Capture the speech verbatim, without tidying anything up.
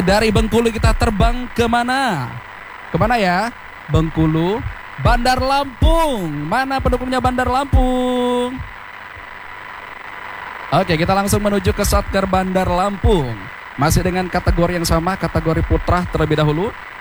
Dari Bengkulu kita terbang kemana? Kemana ya? Bengkulu, Bandar Lampung. Mana pendukungnya Bandar Lampung? Oke, kita langsung menuju ke Satker Bandar Lampung. Masih dengan kategori yang sama, kategori putra terlebih dahulu.